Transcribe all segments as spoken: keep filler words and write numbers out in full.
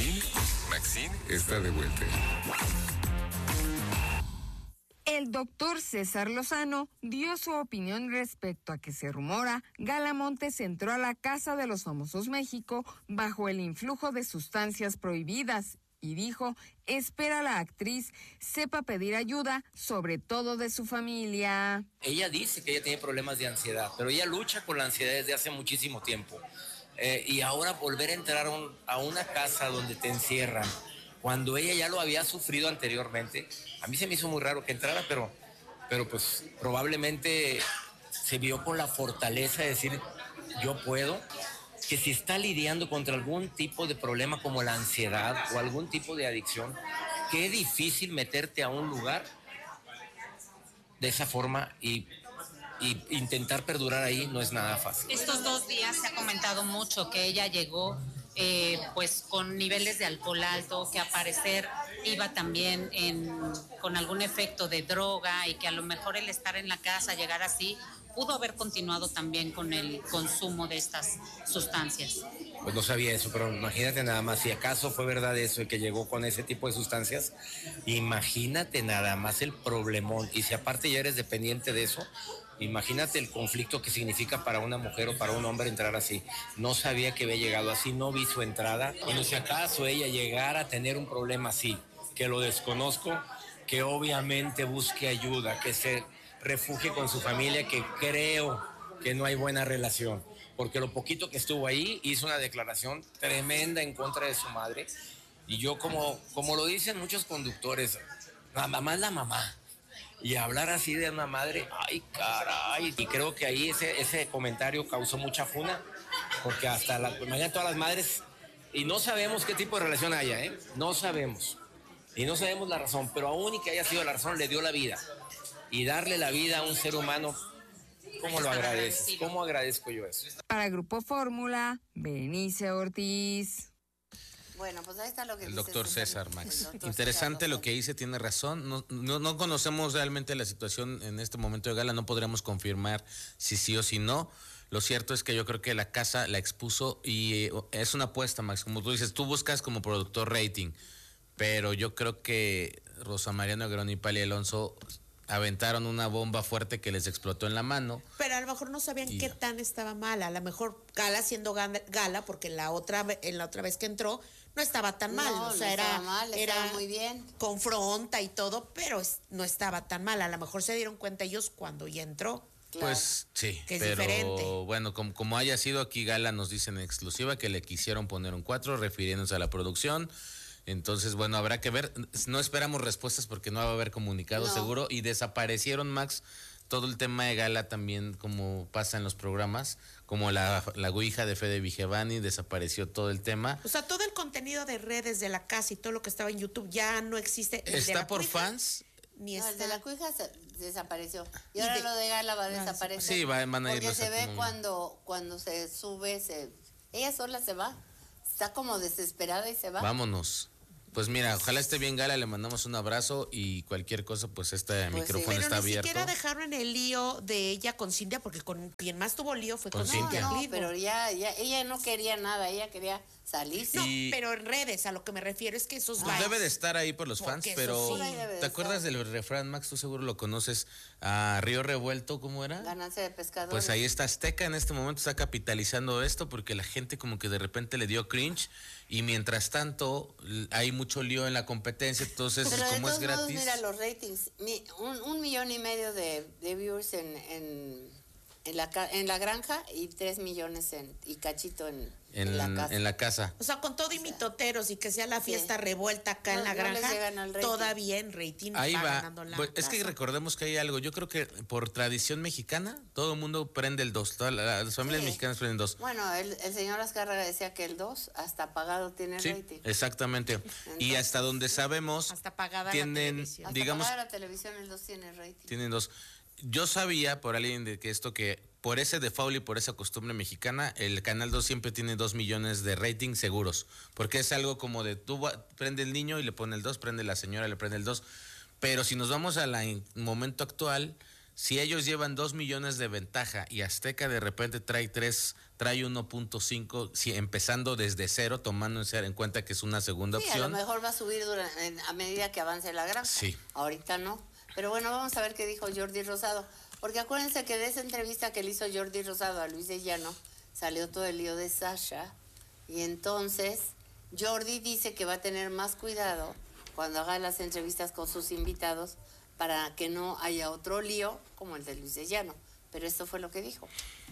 Maxine, Maxine está de vuelta. El doctor César Lozano dio su opinión respecto a que se rumora Gala Montes entró a la Casa de los Famosos México bajo el influjo de sustancias prohibidas y dijo, espera la actriz sepa pedir ayuda, sobre todo de su familia. Ella dice que ella tiene problemas de ansiedad, pero ella lucha con la ansiedad desde hace muchísimo tiempo. Eh, y ahora volver a entrar a, un, a una casa donde te encierran, cuando ella ya lo había sufrido anteriormente, a mí se me hizo muy raro que entrara, pero, pero pues probablemente se vio con la fortaleza de decir, yo puedo, que si está lidiando contra algún tipo de problema como la ansiedad o algún tipo de adicción, qué difícil meterte a un lugar de esa forma y, y intentar perdurar ahí no es nada fácil. Estos dos días se ha comentado mucho que ella llegó Eh, pues con niveles de alcohol alto, que a parecer iba también en, con algún efecto de droga y que a lo mejor el estar en la casa, llegar así, pudo haber continuado también con el consumo de estas sustancias. Pues no sabía eso, pero imagínate nada más, si acaso fue verdad eso y que llegó con ese tipo de sustancias, imagínate nada más el problemón, y si aparte ya eres dependiente de eso, imagínate el conflicto que significa para una mujer o para un hombre entrar así. No sabía que había llegado así, no vi su entrada, y no si acaso ella llegara a tener un problema así, que lo desconozco, que obviamente busque ayuda, que se refugie con su familia, que creo que no hay buena relación, porque lo poquito que estuvo ahí hizo una declaración tremenda en contra de su madre, y yo como, como lo dicen muchos conductores, la mamá es la mamá, y hablar así de una madre, ay caray, y creo que ahí ese, ese comentario causó mucha funa, porque hasta la, imagínate todas las madres, y no sabemos qué tipo de relación haya, ¿eh? No sabemos, y no sabemos la razón, pero aún y que haya sido la razón, le dio la vida, y darle la vida a un ser humano, ¿cómo lo agradeces? ¿Cómo agradezco yo eso? Para Grupo Fórmula, Berenice Ortiz. Bueno, pues ahí está lo que el dice doctor César, César Max. Doctor Interesante César lo que dice, tiene razón. No, no, no conocemos realmente la situación en este momento de Gala, no podríamos confirmar si sí o si no. Lo cierto es que yo creo que la casa la expuso y eh, es una apuesta, Max. Como tú dices, tú buscas como productor rating, pero yo creo que Rosa María Noguerón y Pali Alonso aventaron una bomba fuerte que les explotó en la mano. Pero a lo mejor no sabían y... qué tan estaba mala. A lo mejor Gala siendo Gala, porque la otra en la otra vez que entró no estaba tan mal, no, o sea, no era, estaba mal, era estaba muy bien. Confronta y todo, pero es, no estaba tan mal. A lo mejor se dieron cuenta ellos cuando ya entró. Claro. Pues sí, que es pero diferente. Bueno, como, como haya sido aquí Gala nos dicen en exclusiva que le quisieron poner un cuatro refiriéndose a la producción. Entonces, bueno, habrá que ver, no esperamos respuestas porque no va a haber comunicado no. seguro, y desaparecieron, Max, todo el tema de Gala también, como pasa en los programas, como la, la ouija de Fede Vigevani, desapareció todo el tema. O sea, todo el contenido de redes de la casa y todo lo que estaba en YouTube ya no existe. ¿Está por cuija, fans? Ni no, está. El de la cuija se, desapareció. Y, y ahora de, lo de Gala va a desaparecer. Sí, va, van a ir. Porque se ve como... cuando, cuando se sube, se, ella sola se va. Está como desesperada y se va. Vámonos. Pues mira, ojalá esté bien Gala, le mandamos un abrazo y cualquier cosa, pues este pues micrófono sí. está abierto. Pero ni siquiera dejaron el lío de ella con Cintia, porque con quien más tuvo lío fue con, con Cintia. No, no, pero ya, ya, ella no quería nada, ella quería salir. No, y... pero en redes, a lo que me refiero es que esos pues debe de estar ahí por los fans, pero sí. ¿te acuerdas del refrán, Max? Tú seguro lo conoces, a Río Revuelto, ¿cómo era? Ganancia de pescadores. Pues ahí está Azteca, en este momento está capitalizando esto porque la gente como que de repente le dio cringe y mientras tanto hay mucho lío en la competencia, entonces pero como de es gratis. Modos, mira los ratings, mi, un, un millón y medio de, de viewers en, en en la en la granja y tres millones en y cachito en, en, en la casa. En la casa. O sea, con todo y mitoteros y que sea la fiesta sí. revuelta acá no, en la granja, no todavía en rating ahí va, va. Ganando la pues, casa. Es que recordemos que hay algo, yo creo que por tradición mexicana todo el mundo prende el dos, todas las familias sí. mexicanas prenden dos. Bueno, el, el señor Azcárraga decía que el dos hasta pagado tiene sí, rating. Exactamente. Entonces, y hasta donde sabemos hasta pagada tienen, la televisión. digamos, hasta pagada la televisión el dos tiene rating. Tienen dos. Yo sabía por alguien de que esto que por ese default y por esa costumbre mexicana, el Canal dos siempre tiene dos millones de rating seguros, porque es algo como de tú prende el niño y le pone el dos, prende la señora, le prende el dos, pero si nos vamos al momento actual, Si ellos llevan dos millones de ventaja y Azteca de repente trae tres, trae uno punto cinco, si empezando desde cero, tomando en cuenta que es una segunda sí, opción. A lo mejor va a subir durante, a medida que avance la granja. Sí. Ahorita no. Pero bueno, vamos a ver qué dijo Jordi Rosado. Porque acuérdense que de esa entrevista que le hizo Jordi Rosado a Luis de Llano, salió todo el lío de Sasha. Y entonces Jordi dice que va a tener más cuidado cuando haga las entrevistas con sus invitados para que no haya otro lío como el de Luis de Llano. Pero esto fue lo que dijo.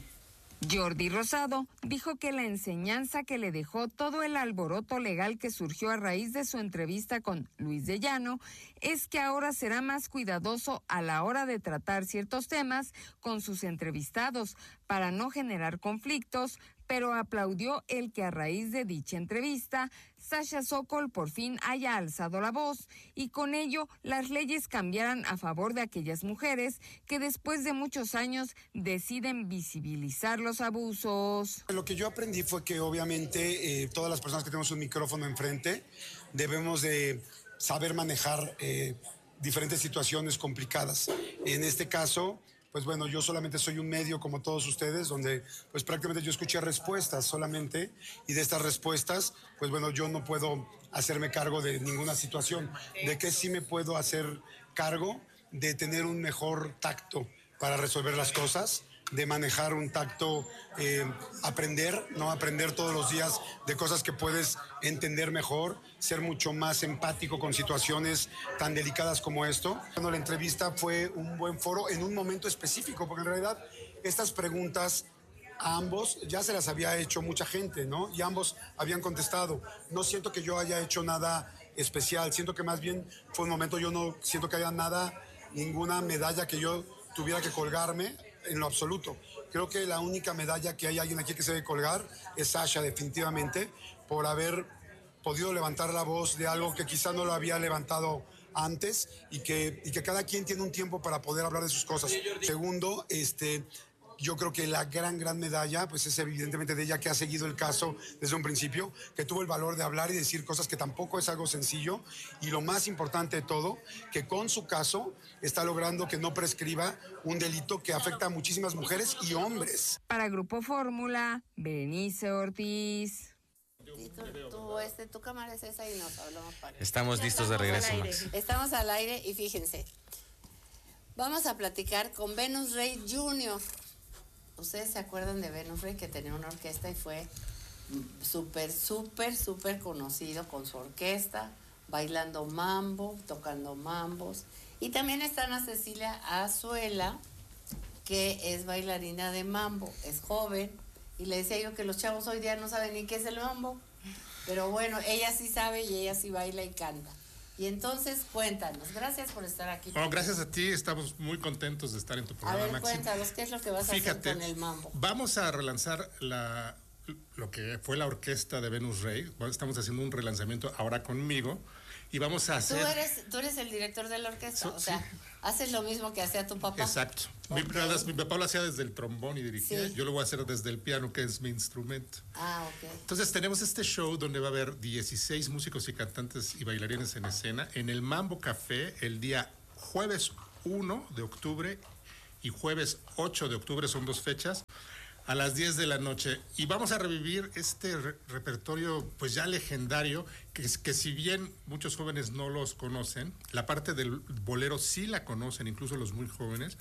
Jordi Rosado dijo que la enseñanza que le dejó todo el alboroto legal que surgió a raíz de su entrevista con Luis de Llano es que ahora será más cuidadoso a la hora de tratar ciertos temas con sus entrevistados para no generar conflictos, pero aplaudió el que a raíz de dicha entrevista, Sasha Sokol por fin haya alzado la voz y con ello las leyes cambiaran a favor de aquellas mujeres que después de muchos años deciden visibilizar los abusos. Lo que yo aprendí fue que obviamente eh, todas las personas que tenemos un micrófono enfrente debemos de saber manejar eh, diferentes situaciones complicadas. En este caso, pues bueno, yo solamente soy un medio como todos ustedes, donde pues prácticamente yo escuché respuestas solamente y de estas respuestas, pues bueno, yo no puedo hacerme cargo de ninguna situación. ¿De qué sí me puedo hacer cargo? De tener un mejor tacto para resolver las cosas, de manejar un tacto, eh, aprender, ¿no? Aprender todos los días de cosas que puedes entender mejor, ser mucho más empático con situaciones tan delicadas como esto. Bueno, la entrevista fue un buen foro en un momento específico, porque en realidad estas preguntas a ambos ya se las había hecho mucha gente, ¿no? Y ambos habían contestado. No siento que yo haya hecho nada especial, siento que más bien fue un momento, yo no siento que haya nada, ninguna medalla que yo tuviera que colgarme en lo absoluto. Creo que la única medalla que hay alguien aquí que se debe colgar es Sasha, definitivamente, por haber podido levantar la voz de algo que quizá no lo había levantado antes y que, y que cada quien tiene un tiempo para poder hablar de sus cosas. Segundo, este... yo creo que la gran, gran medalla, pues es evidentemente de ella que ha seguido el caso desde un principio, que tuvo el valor de hablar y decir cosas que tampoco es algo sencillo. Y lo más importante de todo, que con su caso está logrando que no prescriba un delito que afecta a muchísimas mujeres y hombres. Para Grupo Fórmula, Berenice Ortiz. Y tú, tú, este, tu cámara es esa y nos hablamos para... Estamos listos de regreso, Max. Estamos al aire y fíjense, vamos a platicar con Venus Rey junior ¿Ustedes se acuerdan de Venus Rey, que tenía una orquesta y fue súper, súper, súper conocido con su orquesta, bailando mambo, tocando mambos? Y también está Ana Cecilia Azuela, que es bailarina de mambo, es joven, y le decía yo que los chavos hoy día no saben ni qué es el mambo, pero bueno, ella sí sabe y ella sí baila y canta. Y entonces, cuéntanos, gracias por estar aquí. Bueno, gracias a ti, estamos muy contentos de estar en tu programa, A ver, Maxi. cuéntanos, ¿qué es lo que vas Fíjate, a hacer con el mambo? Vamos a relanzar la, lo que fue la orquesta de Venus Rey. Estamos haciendo un relanzamiento ahora conmigo y vamos a hacer... Tú eres, tú eres el director de la orquesta, So, o sea, sí. haces lo mismo que hacía tu papá. Exacto. Okay. Mi, mi papá lo hacía desde el trombón y dirigía, Sí. yo lo voy a hacer desde el piano, que es mi instrumento. Ah, ok. Entonces tenemos este show donde va a haber dieciséis músicos y cantantes y bailarines en escena en el Mambo Café el día jueves uno de octubre y jueves ocho de octubre, son dos fechas, a las diez de la noche. Y vamos a revivir este re repertorio pues ya legendario, que, que si bien muchos jóvenes no los conocen, la parte del bolero sí la conocen, incluso los muy jóvenes,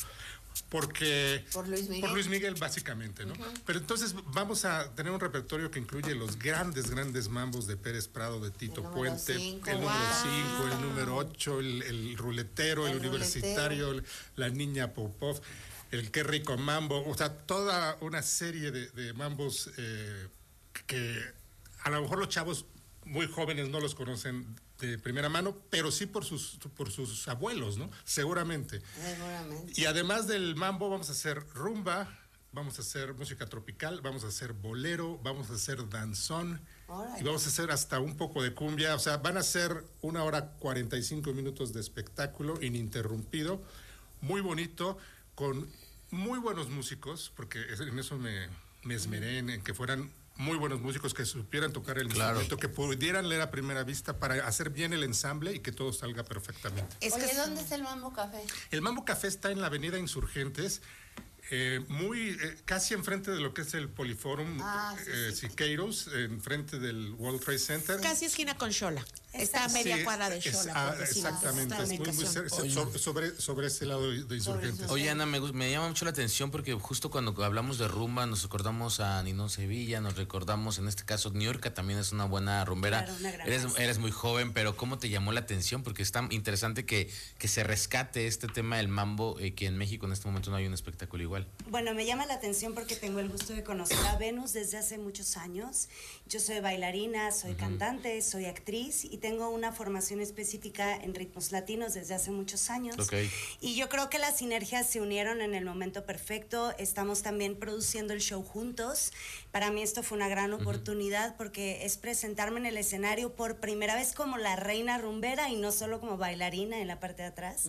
porque por Luis Miguel, por Luis Miguel básicamente, ¿no? Uh-huh. Pero entonces vamos a tener un repertorio que incluye los grandes, grandes mambos de Pérez Prado, de Tito el Puente, cinco, el número cinco, wow. el número ocho, el, el ruletero, el, el universitario, ruletero. La niña Popov, el Qué Rico Mambo, o sea, toda una serie de, de mambos eh, que a lo mejor los chavos muy jóvenes no los conocen de primera mano, pero sí por sus por sus abuelos, ¿no? Seguramente. Seguramente. Y además del mambo vamos a hacer rumba, vamos a hacer música tropical, vamos a hacer bolero, vamos a hacer danzón, right. Y vamos a hacer hasta un poco de cumbia. O sea, van a ser una hora cuarenta y cinco minutos de espectáculo ininterrumpido, muy bonito, con muy buenos músicos, porque en eso me, me esmeré, en, en que fueran muy buenos músicos que supieran tocar el Claro. instrumento, que pudieran leer a primera vista para hacer bien el ensamble y que todo salga perfectamente. Es Oye, que ¿dónde está el Mambo Café? El Mambo Café está en la avenida Insurgentes, eh, muy eh, casi enfrente de lo que es el Poliforum Ah, sí, eh, sí. Siqueiros, enfrente del World Trade Center. Casi esquina con Xola. Está a media Sí, cuadra de es- Xola. ah, por decirlo. exactamente, Está es la muy, muy ubicación. cer- sobre, sobre, sobre ese lado de Insurgentes. Oye, Ana, me, gus- me llama mucho la atención porque justo cuando hablamos de rumba nos recordamos a Ninón Sevilla, nos recordamos en este caso Niurka también es una buena rumbera. Claro, una gran eres, maestra. eres muy joven, pero ¿cómo te llamó la atención? Porque es tan interesante que, que se rescate este tema del mambo, eh, que en México en este momento no hay un espectáculo igual. Bueno, me llama la atención porque tengo el gusto de conocer a Venus desde hace muchos años. Yo soy bailarina, soy cantante, soy actriz y tengo una formación específica en ritmos latinos desde hace muchos años. Ok. Y yo creo que las sinergias se unieron en el momento perfecto. Estamos también produciendo el show juntos. Para mí esto fue una gran oportunidad porque es presentarme en el escenario por primera vez como la reina rumbera y no solo como bailarina en la parte de atrás.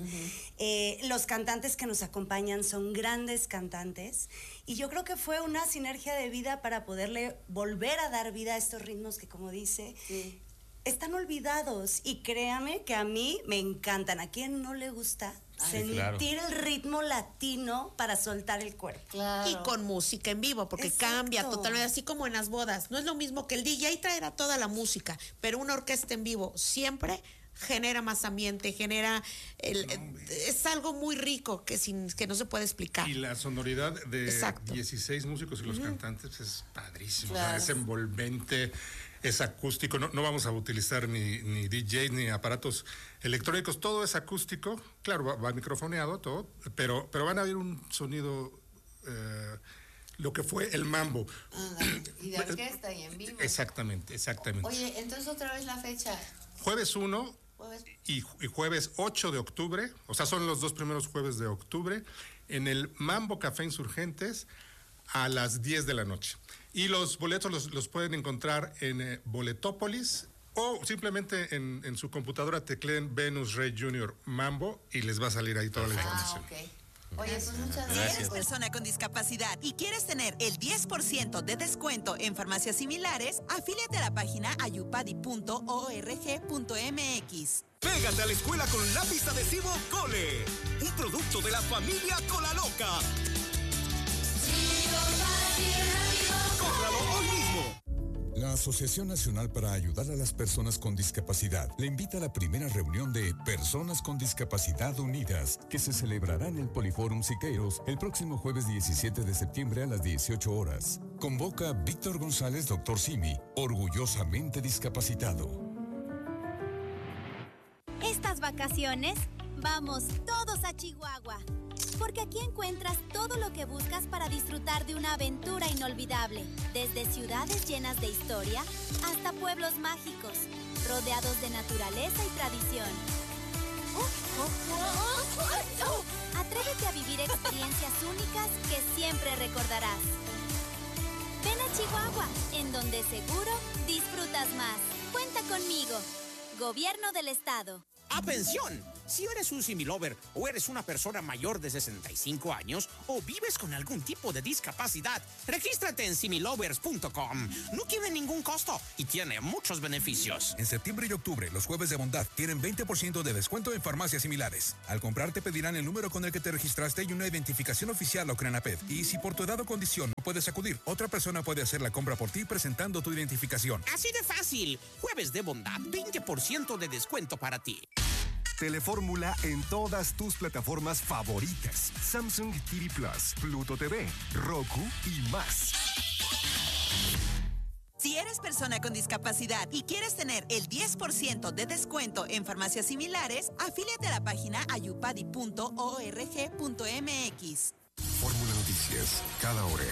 Eh, los cantantes que nos acompañan son grandes cantantes y yo creo que fue una sinergia de vida para poderle volver a dar vida a estos ritmos que, como dice, Sí. están olvidados y créame que a mí me encantan. ¿A quién no le gusta sentir claro. el ritmo latino para soltar el cuerpo? Claro. Y con música en vivo, porque Exacto. cambia totalmente, así como en las bodas. No es lo mismo que el D J traerá toda la música, pero una orquesta en vivo siempre genera más ambiente, genera... El, es algo muy rico que, sin, que no se puede explicar. Y la sonoridad de Exacto. dieciséis músicos y los cantantes es padrísimo, o sea, Claro. es envolvente, es acústico, no, no vamos a utilizar ni, ni D Js ni aparatos electrónicos, todo es acústico, claro, va, va microfoneado todo, pero, pero van a ver un sonido, eh, lo que fue el mambo. Ándale, y de orquesta y en vivo. Exactamente, exactamente. Oye, entonces otra vez la fecha. Jueves uno Jueves. y, y jueves ocho de octubre, o sea, son los dos primeros jueves de octubre, en el Mambo Café Insurgentes a las diez de la noche. Y los boletos los, los pueden encontrar en eh, Boletópolis o simplemente en, en su computadora tecleen Venus Rey Junior Mambo y les va a salir ahí toda la Ah, información. ok. Oye, pues muchas Si gracias. eres persona con discapacidad y quieres tener el diez por ciento de descuento en farmacias similares, afíliate a la página ayupadi punto org punto mx. Pégate a la escuela con lápiz adhesivo Cole, un producto de la familia Cola Loca. ¡Cómpralo hoy mismo! La Asociación Nacional para Ayudar a las Personas con Discapacidad le invita a la primera reunión de Personas con Discapacidad Unidas, que se celebrará en el Poliforum Siqueiros el próximo jueves diecisiete de septiembre a las dieciocho horas. Convoca Víctor González, doctor Simi, orgullosamente discapacitado. Estas vacaciones, vamos todos a Chihuahua, porque aquí encuentras todo lo que buscas para disfrutar de una aventura inolvidable, desde ciudades llenas de historia hasta pueblos mágicos, rodeados de naturaleza y tradición. Atrévete a vivir experiencias únicas que siempre recordarás. Ven a Chihuahua, en donde seguro disfrutas más. Cuenta conmigo. Gobierno del Estado. ¡Atención! Si eres un similover o eres una persona mayor de sesenta y cinco años o vives con algún tipo de discapacidad, regístrate en similovers punto com. No tiene ningún costo y tiene muchos beneficios. En septiembre y octubre, los jueves de bondad tienen veinte por ciento de descuento en farmacias similares. Al comprar te pedirán el número con el que te registraste y una identificación oficial o Crenaped. Y si por tu edad o condición no puedes acudir, otra persona puede hacer la compra por ti presentando tu identificación. Así de fácil. Jueves de bondad, veinte por ciento de descuento para ti. Telefórmula en todas tus plataformas favoritas. Samsung T V Plus, Pluto T V, Roku y más. Si eres persona con discapacidad y quieres tener el diez por ciento de descuento en farmacias similares, afíliate a la página ayupadi punto org punto mx. Fórmula Noticias, cada hora.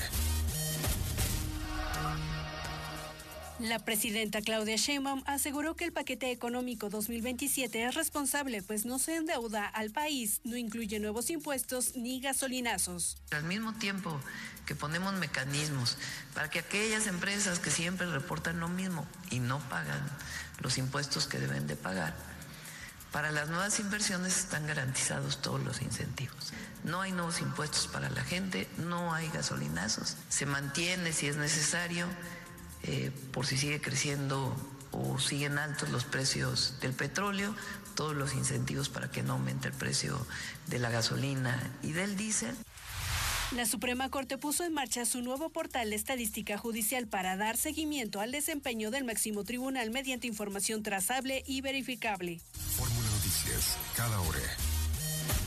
La presidenta Claudia Sheinbaum aseguró que el paquete económico dos mil veintisiete es responsable, pues no se endeuda al país, no incluye nuevos impuestos ni gasolinazos. Al mismo tiempo que ponemos mecanismos para que aquellas empresas que siempre reportan lo mismo y no pagan los impuestos que deben de pagar, para las nuevas inversiones están garantizados todos los incentivos. No hay nuevos impuestos para la gente, no hay gasolinazos. Se mantiene, si es necesario, eh, por si sigue creciendo o siguen altos los precios del petróleo, todos los incentivos para que no aumente el precio de la gasolina y del diésel. La Suprema Corte puso en marcha su nuevo portal de estadística judicial para dar seguimiento al desempeño del máximo tribunal mediante información trazable y verificable. Fórmula Noticias, cada hora.